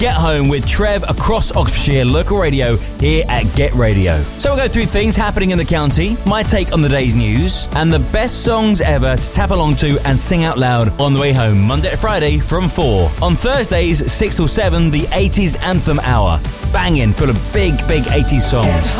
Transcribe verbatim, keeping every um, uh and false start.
Get Home with Trev across Oxfordshire local radio here at Get Radio. So we'll go through things happening in the county, my take on the day's news, and the best songs ever to tap along to and sing out loud on the way home, Monday to Friday from four. On Thursdays, six till seven, the eighties Anthem Hour. Banging, full of big, big eighties songs.